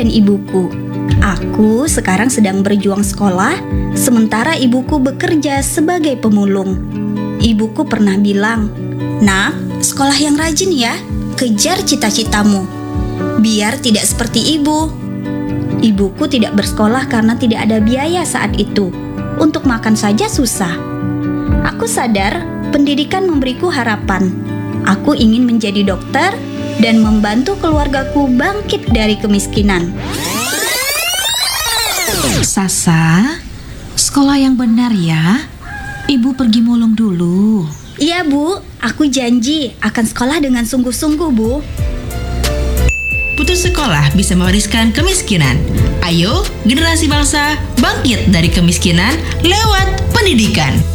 dan ibuku. Aku sekarang sedang berjuang sekolah, sementara ibuku bekerja sebagai pemulung. Ibuku pernah bilang, "Nak, sekolah yang rajin ya, kejar cita-citamu, biar tidak seperti ibu." Ibuku tidak bersekolah karena tidak ada biaya saat itu. Untuk makan saja susah. Aku sadar pendidikan memberiku harapan. Aku ingin menjadi dokter dan membantu keluargaku bangkit dari kemiskinan. Sasa, sekolah yang benar ya. Ibu pergi mulung dulu. Iya Bu, aku janji akan sekolah dengan sungguh-sungguh Bu. Putus sekolah bisa mewariskan kemiskinan. Ayo, generasi bangsa bangkit dari kemiskinan lewat pendidikan.